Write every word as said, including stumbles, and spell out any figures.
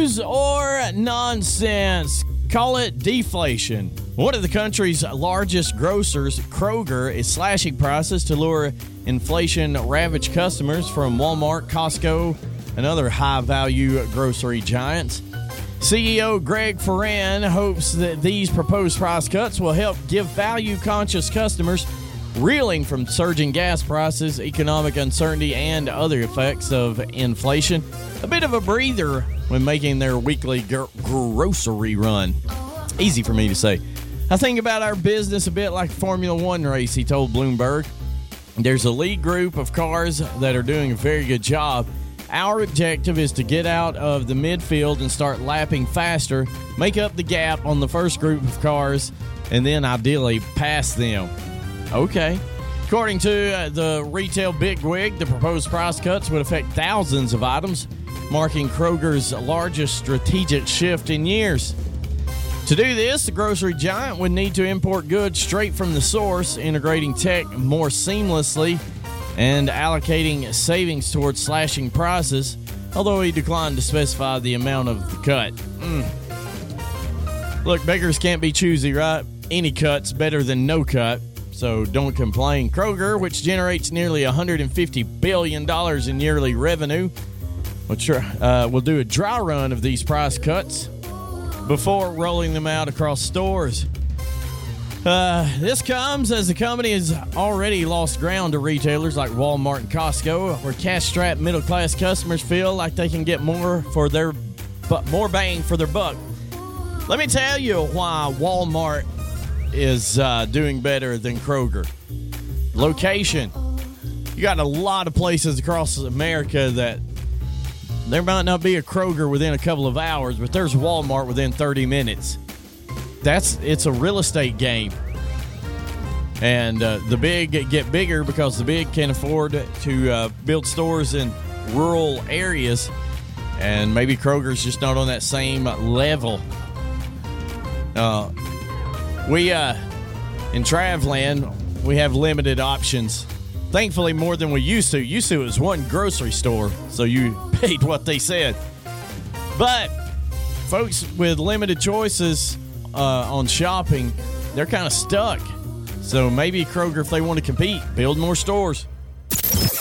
news or nonsense. Call it deflation. One of the country's largest grocers, Kroger, is slashing prices to lure inflation-ravaged customers from Walmart, Costco, and other high-value grocery giants. C E O Greg Foran hopes that these proposed price cuts will help give value-conscious customers reeling from surging gas prices, economic uncertainty, and other effects of inflation a bit of a breather when making their weekly gr- grocery run. Easy for me to say. I think about our business a bit like a Formula One race, he told Bloomberg. There's a lead group of cars that are doing a very good job. Our objective is to get out of the midfield and start lapping faster, make up the gap on the first group of cars, and then ideally pass them. Okay. According to uh, the retail bigwig, the proposed price cuts would affect thousands of items, marking Kroger's largest strategic shift in years. To do this, the grocery giant would need to import goods straight from the source, integrating tech more seamlessly and allocating savings towards slashing prices, although he declined to specify the amount of the cut. Mm. Look, beggars can't be choosy, right? Any cut's better than no cut, so don't complain. Kroger, which generates nearly one hundred fifty billion dollars in yearly revenue, which uh, will do a dry run of these price cuts before rolling them out across stores. Uh, this comes as the company has already lost ground to retailers like Walmart and Costco, where cash-strapped middle-class customers feel like they can get more for their, but more bang for their buck. Let me tell you why Walmart is uh, doing better than Kroger. Location. You got a lot of places across America that there might not be a Kroger within a couple of hours, but there's Walmart within thirty minutes. That's it's a real estate game. And uh, the big get bigger because the big can afford to uh, build stores in rural areas, and maybe Kroger's just not on that same level. Uh, we uh, in Travland, we have limited options. Thankfully, more than we used to. Used to, it was one grocery store, so you paid what they said. But folks with limited choices uh, on shopping, they're kind of stuck. So maybe Kroger, if they want to compete, build more stores.